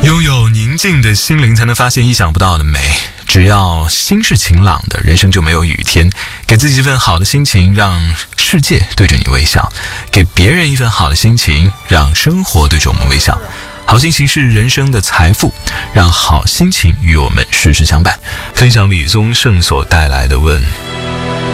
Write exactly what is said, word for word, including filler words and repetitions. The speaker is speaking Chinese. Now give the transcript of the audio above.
拥有宁静的心灵，才能发现意想不到的美。只要心是晴朗的，人生就没有雨天。给自己一份好的心情，让世界对着你微笑；给别人一份好的心情，让生活对着我们微笑。好心情是人生的财富，让好心情与我们时时相伴。分享李宗盛所带来的问。